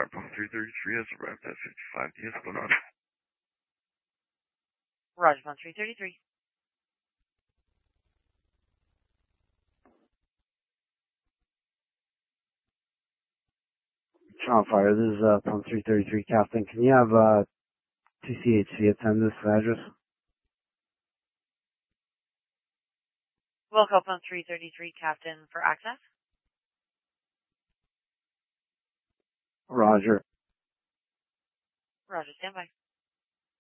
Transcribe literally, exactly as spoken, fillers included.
Fire Pump three thirty-three has arrived at fifty-five D. What's going on? Roger, Pump three thirty-three. Sean Fire, this is uh, Pump three thirty-three, Captain. Can you have uh, two C H C attend this address? We'll call Pump three thirty-three, Captain, for access. Roger. Roger, stand by.